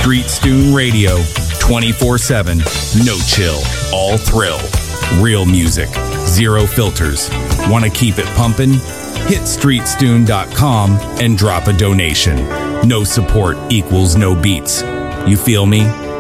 Street Stoon Radio, 24/7, no chill, all thrill. Real music, zero filters. Want to keep it pumping? Hit streetstoon.com and drop a donation. No support equals no beats. You feel me?